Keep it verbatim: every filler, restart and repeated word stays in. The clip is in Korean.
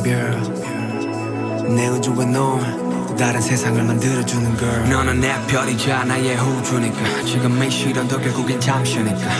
내 우주와 넌 다른 세상을 만들어주는 girl. 너는 내 별이자 나의 호주니까 지금 이 시련도 결국엔 잠시니까